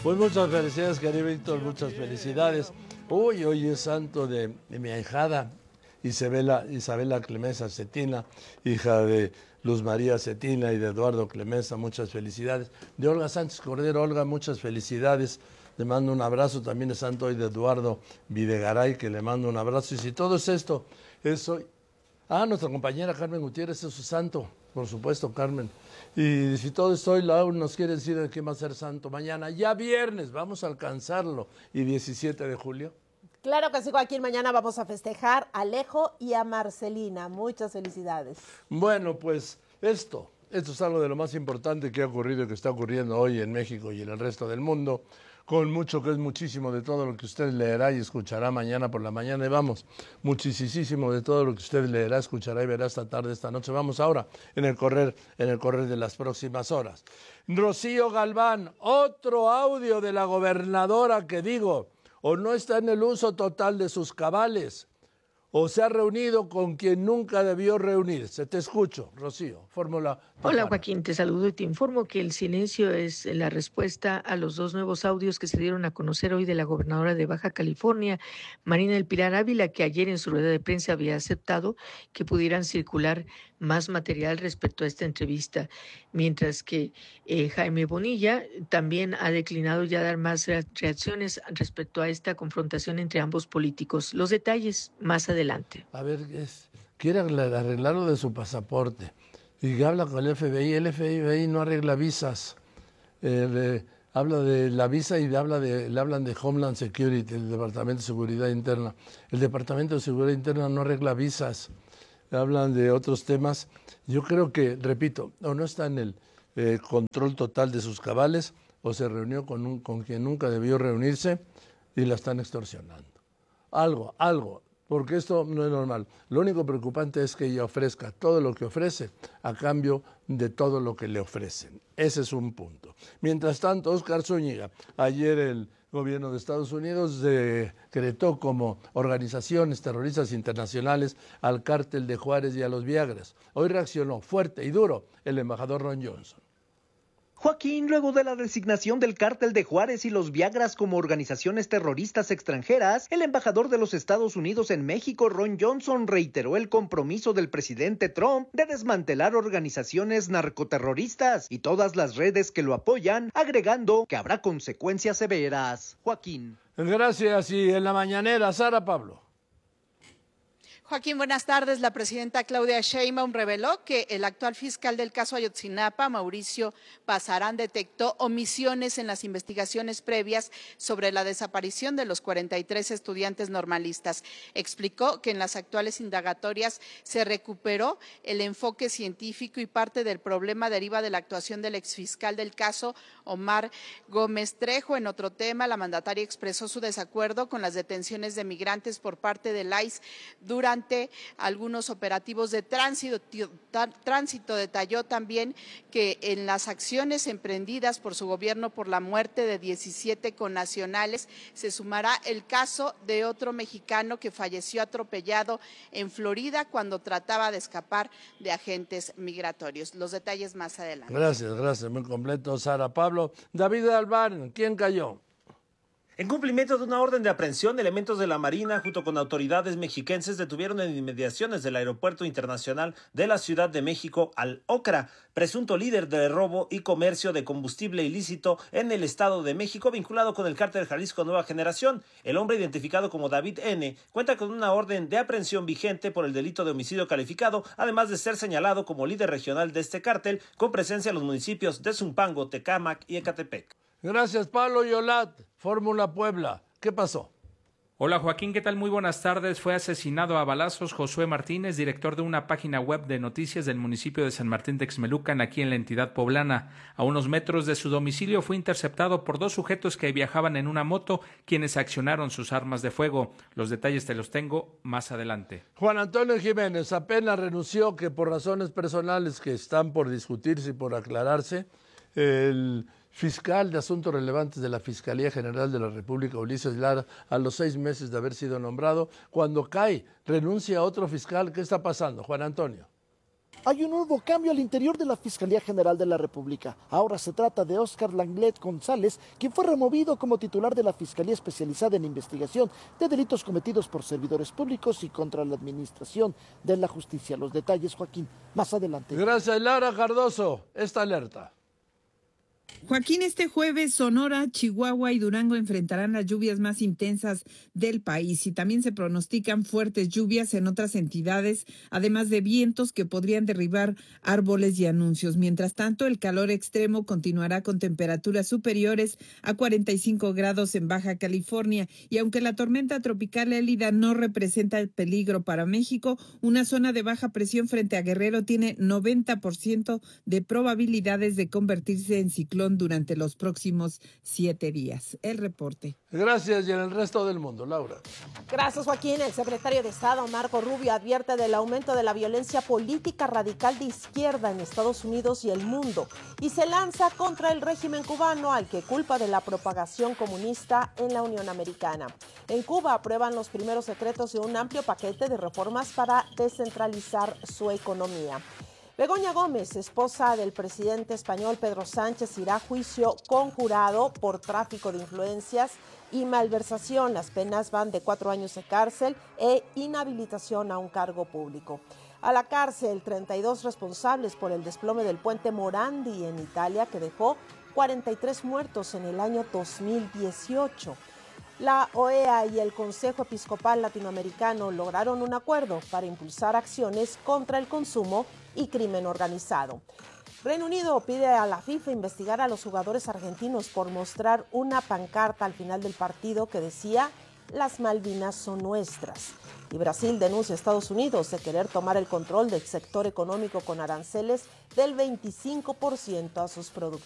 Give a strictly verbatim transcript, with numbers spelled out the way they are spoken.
Pues muchas felicidades, querido Víctor, muchas felicidades. Uy, hoy es santo de, de mi ahijada, Isabela, Isabela Clemenza Cetina, hija de Luz María Cetina y de Eduardo Clemenza, muchas felicidades. De Olga Sánchez Cordero, Olga, muchas felicidades. Le mando un abrazo, también es santo hoy de Eduardo Videgaray, que le mando un abrazo. Y si todo es esto, es hoy. Ah, nuestra compañera Carmen Gutiérrez es su santo, por supuesto, Carmen. Y si todo esto hoy, Laura nos quiere decir de qué va a ser santo mañana. Ya viernes, vamos a alcanzarlo. Y diecisiete de julio. Claro que sí, Joaquín. Mañana vamos a festejar a Alejo y a Marcelina. Muchas felicidades. Bueno, pues esto, esto es algo de lo más importante que ha ocurrido y que está ocurriendo hoy en México y en el resto del mundo, con mucho que es muchísimo de todo lo que usted leerá y escuchará mañana por la mañana. Y vamos, muchísimo de todo lo que usted leerá, escuchará y verá esta tarde, esta noche. Vamos ahora en el correr, en el correr de las próximas horas. Rocío Galván, otro audio de la gobernadora que digo, o no está en el uso total de sus cabales, o se ha reunido con quien nunca debió reunirse. Te escucho, Rocío, fórmula. Hola Joaquín, te saludo y te informo que el silencio es la respuesta a los dos nuevos audios que se dieron a conocer hoy de la gobernadora de Baja California, Marina del Pilar Ávila, que ayer en su rueda de prensa había aceptado que pudieran circular más material respecto a esta entrevista, mientras que eh, Jaime Bonilla también ha declinado ya dar más reacciones respecto a esta confrontación entre ambos políticos. Los detalles más adelante. A ver, es, quiere arreglar lo de su pasaporte y habla con el F B I. El F B I no arregla visas. Eh, le, habla de la visa y le, habla de, le hablan de Homeland Security, el Departamento de Seguridad Interna. El Departamento de Seguridad Interna no arregla visas. Hablan de otros temas. Yo creo que, repito, o no está en el eh, control total de sus cabales, o se reunió con, un, con quien nunca debió reunirse y la están extorsionando. Algo, algo, porque esto no es normal. Lo único preocupante es que ella ofrezca todo lo que ofrece a cambio de todo lo que le ofrecen. Ese es un punto. Mientras tanto, Óscar Zúñiga, ayer el gobierno de Estados Unidos decretó como organizaciones terroristas internacionales al cártel de Juárez y a los Viagras. Hoy reaccionó fuerte y duro el embajador Ron Johnson. Joaquín, luego de la designación del cártel de Juárez y los Viagras como organizaciones terroristas extranjeras, el embajador de los Estados Unidos en México, Ron Johnson, reiteró el compromiso del presidente Trump de desmantelar organizaciones narcoterroristas y todas las redes que lo apoyan, agregando que habrá consecuencias severas. Joaquín. Gracias. Y en la mañanera, Sara Pablo. Joaquín, buenas tardes. La presidenta Claudia Sheinbaum reveló que el actual fiscal del caso Ayotzinapa, Mauricio Pasarán, detectó omisiones en las investigaciones previas sobre la desaparición de los cuarenta y tres estudiantes normalistas. Explicó que en las actuales indagatorias se recuperó el enfoque científico y parte del problema deriva de la actuación del exfiscal del caso, Omar Gómez Trejo. En otro tema, la mandataria expresó su desacuerdo con las detenciones de migrantes por parte del I C E durante algunos operativos de tránsito. Tránsito detalló también que en las acciones emprendidas por su gobierno por la muerte de diecisiete connacionales se sumará el caso de otro mexicano que falleció atropellado en Florida cuando trataba de escapar de agentes migratorios. Los detalles más adelante. Gracias, gracias. Muy completo, Sara Pablo. David Albán, ¿quién cayó? En cumplimiento de una orden de aprehensión, elementos de la Marina junto con autoridades mexiquenses detuvieron en inmediaciones del Aeropuerto Internacional de la Ciudad de México al Ocra, presunto líder de robo y comercio de combustible ilícito en el Estado de México vinculado con el cártel Jalisco Nueva Generación. El hombre, identificado como David N., cuenta con una orden de aprehensión vigente por el delito de homicidio calificado, además de ser señalado como líder regional de este cártel con presencia en los municipios de Zumpango, Tecámac y Ecatepec. Gracias, Pablo Yolat, Fórmula Puebla. ¿Qué pasó? Hola Joaquín, ¿qué tal? Muy buenas tardes. Fue asesinado a balazos Josué Martínez, director de una página web de noticias del municipio de San Martín Texmelucan, aquí en la entidad poblana. A unos metros de su domicilio fue interceptado por dos sujetos que viajaban en una moto, quienes accionaron sus armas de fuego. Los detalles te los tengo más adelante. Juan Antonio Jiménez apenas renunció que por razones personales que están por discutirse y por aclararse, el fiscal de Asuntos Relevantes de la Fiscalía General de la República, Ulises Lara, a los seis meses de haber sido nombrado, cuando cae, renuncia a otro fiscal. ¿Qué está pasando, Juan Antonio? Hay un nuevo cambio al interior de la Fiscalía General de la República. Ahora se trata de Óscar Langlet González, quien fue removido como titular de la Fiscalía Especializada en Investigación de Delitos Cometidos por Servidores Públicos y contra la Administración de la Justicia. Los detalles, Joaquín, más adelante. Gracias, Laura Cardoso. Esta alerta. Joaquín, este jueves Sonora, Chihuahua y Durango enfrentarán las lluvias más intensas del país y también se pronostican fuertes lluvias en otras entidades, además de vientos que podrían derribar árboles y anuncios. Mientras tanto, el calor extremo continuará con temperaturas superiores a cuarenta y cinco grados en Baja California y aunque la tormenta tropical Élida no representa el peligro para México, una zona de baja presión frente a Guerrero tiene noventa por ciento de probabilidades de convertirse en ciclón durante los próximos siete días. El reporte. Gracias, y en el resto del mundo, Laura. Gracias, Joaquín. El secretario de Estado, Marco Rubio, advierte del aumento de la violencia política radical de izquierda en Estados Unidos y el mundo y se lanza contra el régimen cubano, al que culpa de la propagación comunista en la Unión Americana. En Cuba aprueban los primeros decretos de un amplio paquete de reformas para descentralizar su economía. Begoña Gómez, esposa del presidente español Pedro Sánchez, irá a juicio conjurado por tráfico de influencias y malversación. Las penas van de cuatro años de cárcel e inhabilitación a un cargo público. A la cárcel, treinta y dos responsables por el desplome del puente Morandi en Italia, que dejó cuarenta y tres muertos en el año dos mil dieciocho. La O E A y el Consejo Episcopal Latinoamericano lograron un acuerdo para impulsar acciones contra el consumo y crimen organizado. Reino Unido pide a la FIFA investigar a los jugadores argentinos por mostrar una pancarta al final del partido que decía "Las Malvinas son nuestras". Y Brasil denuncia a Estados Unidos de querer tomar el control del sector económico con aranceles del veinticinco por ciento a sus productos.